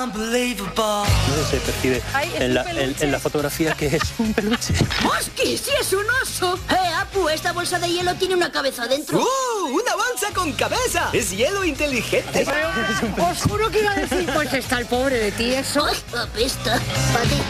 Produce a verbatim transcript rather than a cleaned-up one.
No se percibe Ay, es en un la, en, peluche. en la fotografía que es un peluche. ¡Hostia, sí es un oso! ¡Eh, Apu, esta bolsa de hielo tiene una cabeza dentro! ¡Uh! ¡Una bolsa con cabeza! ¡Es hielo inteligente! Os juro que iba a decir, pues está el pobre de ti eso. ¡Ay, apesta! Pati,